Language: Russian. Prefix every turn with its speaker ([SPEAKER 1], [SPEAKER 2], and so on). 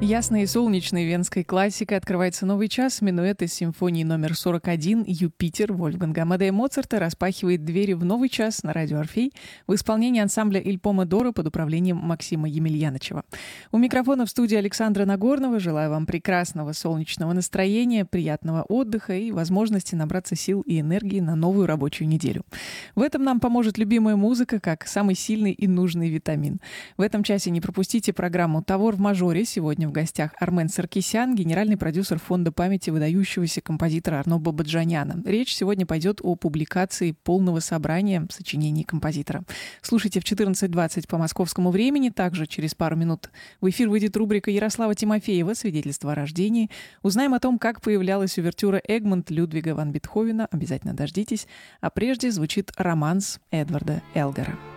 [SPEAKER 1] Ясной и солнечной венской классикой открывается новый час. Минуэт из симфонии номер 41 «Юпитер» Вольфганга Амадея Моцарта распахивает двери в новый час на радио «Орфей» в исполнении ансамбля «Иль Помодоро» под управлением Максима Емельянычева. У микрофона в студии Александра Нагорнова. Желаю вам прекрасного солнечного настроения, приятного отдыха и возможности набраться сил и энергии на новую рабочую неделю. В этом нам поможет любимая музыка, как самый сильный и нужный витамин. В этом часе не пропустите программу «Тавор в мажоре». Сегодня в гостях Армен Саркисян, генеральный продюсер Фонда памяти выдающегося композитора Арно Бабаджаняна. Речь сегодня пойдет о публикации полного собрания сочинений композитора. Слушайте в 14:20 по московскому времени. Также через пару минут в эфир выйдет рубрика Ярослава Тимофеева «Свидетельство о рождении». Узнаем о том, как появлялась увертюра «Эгмонт» Людвига ван Бетховена. Обязательно дождитесь. А прежде звучит романс Эдварда Элгара.